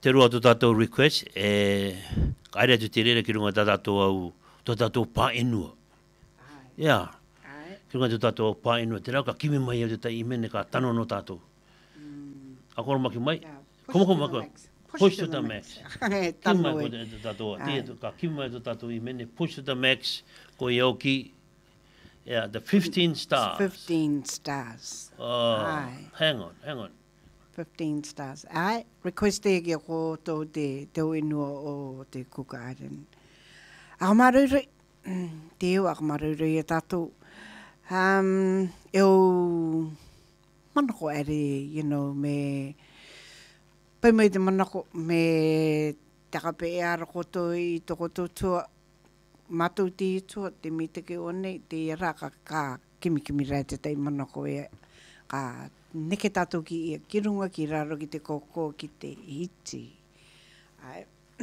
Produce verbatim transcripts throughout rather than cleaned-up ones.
te roa tō tātou request, e kaere atu te rere ki runga tā tātou au, tō tātou pā enua. Ia, ki runga tō tātou pā enua, te rau ka kimi mai au te tai imene ka tano no tātou. A kora maki mai, komoko mako, push to the max. Kimi mai ko te tātou, ka kimi mai tō tātou imene, push to the max, ko i au ki, yeah, the fifteen stars. fifteen stars. Oh, hang on, hang on. fifteen stars. Ai, request e ki ko tō te teo inua o te Cook Island. Akamaruri, te eo akamaruri e tātou. Um, eo manako ere, you know, me pai mai te manako, me takape e ara koto i toko tōtua, mātou te itua, te mi te ke o nei, te raka ka kimi kimi rai te tei manako e ka neke tātou ki ia, ki runga ki raro ki te koko ki te iti. Ai.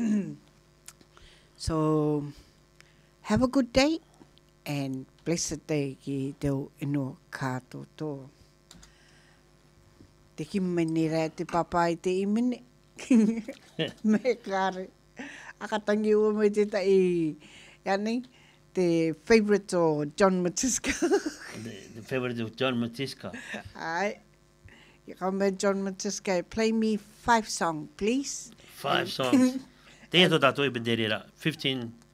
So, have a good day and blessed day ki teo inua kātou tō. Te kimi ni rai te papai te imene. Me kāre. Akatangi ua mai te tai, yani, the favourite of John Matiska. the, the favourite of John Matiska. Ai. You come back, John Matiska. Play me five songs, please. Five songs. Te e tō tātou i benderera. fifteen